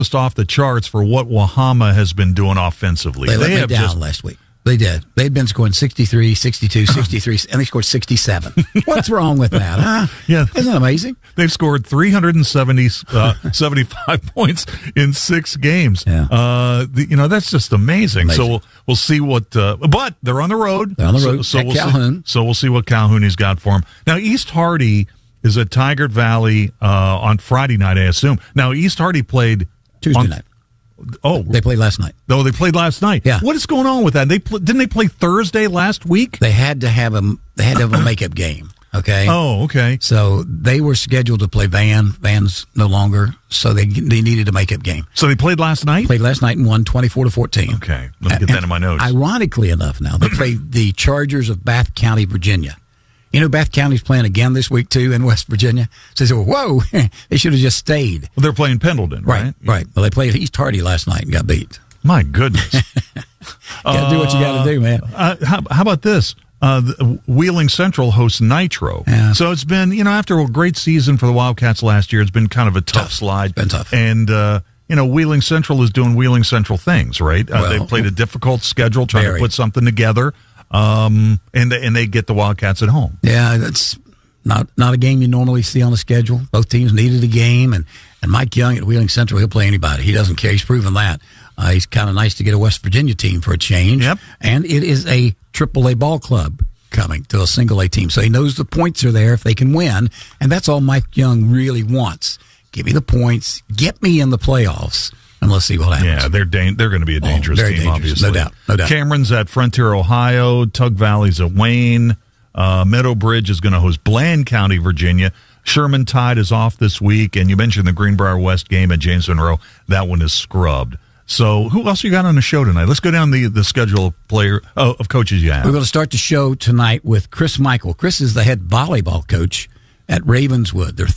just off the charts for what Wahama has been doing offensively. They let me down last week. They did. They'd been scoring 63, 62, 63, and they scored 67. What's wrong with that, huh? Yeah. Isn't that amazing? They've scored 375 points in 6 games. Yeah. That's just amazing. So we'll see what. But they're on the road. They're on the road. So Calhoun. We'll see what Calhoun has got for them. Now, East Hardy is at Tigard Valley on Friday night, I assume. Now, East Hardy played Tuesday night. Oh, they played last night. Oh, they played last night. Yeah. What is going on with that? Didn't they play Thursday last week? They had to have a makeup game. Okay. Oh, okay. So they were scheduled to play Van. Van's no longer, so they needed a makeup game. So they played last night? Played last night and won 24-14. Okay. Let me get that in my notes. Ironically enough, now they played the Chargers of Bath County, Virginia. You know, Bath County's playing again this week, too, in West Virginia. So they said, whoa, they should have just stayed. Well, they're playing Pendleton, right? Right. Well, they played East Hardy last night and got beat. My goodness. You got to do what you got to do, man. How about this? Wheeling Central hosts Nitro. Yeah. So it's been, after a great season for the Wildcats last year, it's been kind of a tough slide. It's been tough. And, Wheeling Central is doing Wheeling Central things, right? They've played a difficult schedule, trying to put something together. And they get the Wildcats at home. Yeah, that's not a game you normally see on the schedule. Both teams needed a game, and Mike Young at Wheeling Central, he'll play anybody. He doesn't care. He's proven that. He's kind of nice to get a West Virginia team for a change. Yep. And it is a AAA ball club coming to a single A team, so he knows the points are there if they can win, and that's all Mike Young really wants. Give me the points, get me in the playoffs. And let's see what happens. Yeah, they're going to be a dangerous team, dangerous. obviously. No doubt. Cameron's at Frontier, Ohio. Tug Valley's at Wayne. Meadowbridge is going to host Bland County, Virginia. Sherman Tide is off this week. And you mentioned the Greenbrier West game at James Monroe. That one is scrubbed. So who else you got on the show tonight? Let's go down the schedule of coaches you have. We're going to start the show tonight with Chris Michael. Chris is the head volleyball coach at Ravenswood. They're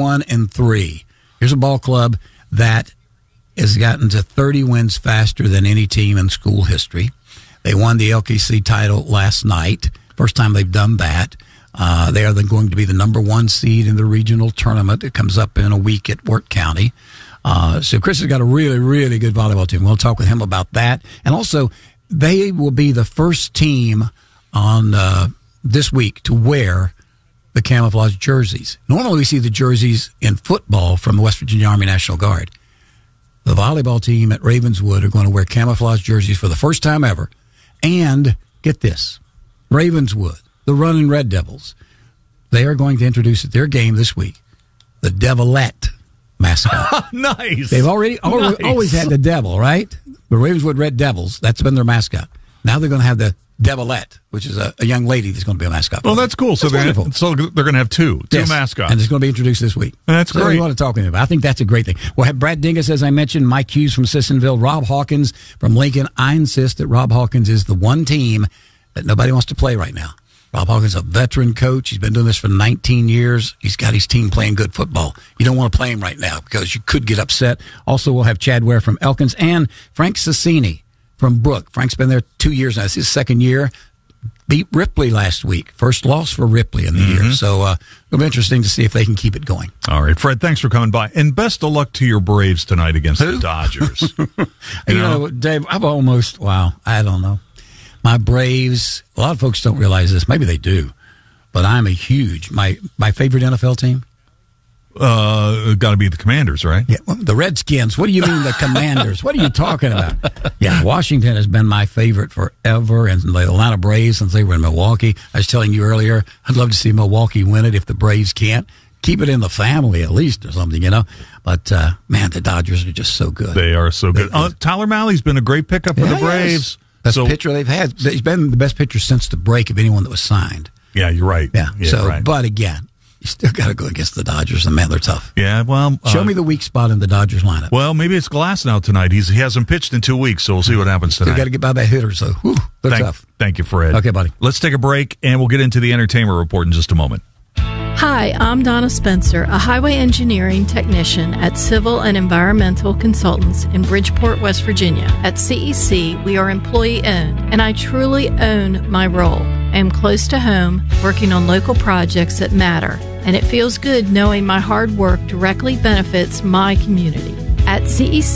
31-3. Here's a ball club that has gotten to 30 wins faster than any team in school history. They won the LKC title last night. First time they've done that. They are then going to be the number 1 seed in the regional tournament that comes up in a week at Wirt County. So Chris has got a really, really good volleyball team. We'll talk with him about that. And also, they will be the first team on this week to wear the camouflage jerseys. Normally we see the jerseys in football from the West Virginia Army National Guard. The volleyball team at Ravenswood are going to wear camouflage jerseys for the first time ever. And get this, Ravenswood, the Running Red Devils, they are going to introduce at their game this week the Devilette mascot. Nice. They've always had the Devil, right? The Ravenswood Red Devils, that's been their mascot. Now they're going to have the Devilette, which is a young lady that's going to be a mascot. Well, that's cool. So they're going to have two mascots. And it's going to be introduced this week. That's great. You want to talk to me about. I think that's a great thing. We'll have Brad Dingus, as I mentioned, Mike Hughes from Sissonville, Rob Hawkins from Lincoln. I insist that Rob Hawkins is the one team that nobody wants to play right now. Rob Hawkins is a veteran coach. He's been doing this for 19 years. He's got his team playing good football. You don't want to play him right now because you could get upset. Also, we'll have Chad Ware from Elkins and Frank Sassini from Brook. Frank's been there 2 years now. It's his second year. Beat Ripley last week. First loss for Ripley in the year. So it'll be interesting to see if they can keep it going. All right, Fred, thanks for coming by. And best of luck to your Braves tonight against the Dodgers. you know, Dave, I don't know. My Braves, a lot of folks don't realize this. Maybe they do. But I'm a huge, my favorite NFL team? Got to be the Commanders, right? Yeah, well, the Redskins. What do you mean the Commanders? What are you talking about? Yeah, Washington has been my favorite forever, and the Atlanta Braves since they were in Milwaukee. I was telling you earlier, I'd love to see Milwaukee win it if the Braves can't. Keep it in the family at least or something, you know. But, man, the Dodgers are just so good. They are so good. Tyler Malley's been a great pickup for the Braves. Best pitcher they've had. He's been the best pitcher since the break of anyone that was signed. Yeah, you're right. Yeah so, right. But again, you still got to go against the Dodgers, and man, they're tough. Yeah, well, show me the weak spot in the Dodgers lineup. Well, maybe it's Glasnow tonight. He hasn't pitched in 2 weeks, so we'll see what happens tonight. Still got to get by that hitter, so they're tough. Thank you, Fred. Okay, buddy. Let's take a break, and we'll get into the entertainment report in just a moment. Hi, I'm Donna Spencer, a highway engineering technician at Civil and Environmental Consultants in Bridgeport, West Virginia. At CEC, we are employee-owned, and I truly own my role. I am close to home, working on local projects that matter, and it feels good knowing my hard work directly benefits my community. At at CEC